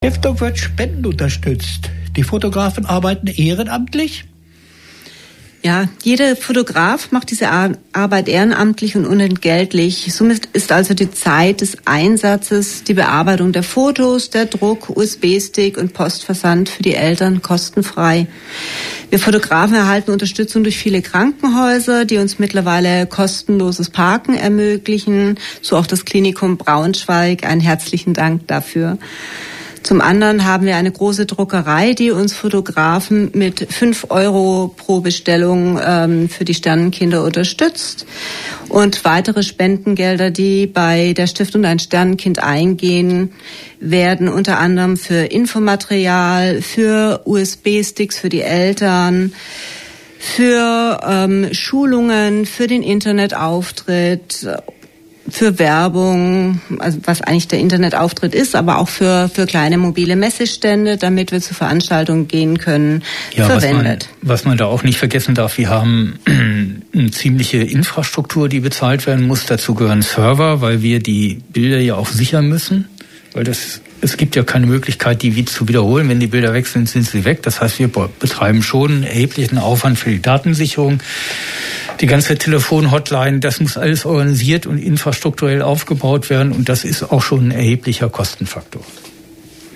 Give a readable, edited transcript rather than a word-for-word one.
Stiftung wird Spenden unterstützt. Die Fotografen arbeiten ehrenamtlich? Ja, jeder Fotograf macht diese Arbeit ehrenamtlich und unentgeltlich. Somit ist also die Zeit des Einsatzes, die Bearbeitung der Fotos, der Druck, USB-Stick und Postversand für die Eltern kostenfrei. Wir Fotografen erhalten Unterstützung durch viele Krankenhäuser, die uns mittlerweile kostenloses Parken ermöglichen. So auch das Klinikum Braunschweig. Einen herzlichen Dank dafür. Zum anderen haben wir eine große Druckerei, die uns Fotografen mit 5 € pro Bestellung für die Sternenkinder unterstützt. Und weitere Spendengelder, die bei der Stiftung Ein Sternenkind eingehen, werden unter anderem für Infomaterial, für USB-Sticks für die Eltern, für Schulungen, für den Internetauftritt, für Werbung, also was eigentlich der Internetauftritt ist, aber auch für kleine mobile Messestände, damit wir zu Veranstaltungen gehen können, verwendet. Was man da auch nicht vergessen darf, wir haben eine ziemliche Infrastruktur, die bezahlt werden muss. Dazu gehören Server, weil wir die Bilder ja auch sichern müssen, weil es gibt ja keine Möglichkeit, die zu wiederholen. Wenn die Bilder weg sind, sind sie weg. Das heißt, wir betreiben schon einen erheblichen Aufwand für die Datensicherung. Die ganze Telefon-Hotline, das muss alles organisiert und infrastrukturell aufgebaut werden. Und das ist auch schon ein erheblicher Kostenfaktor.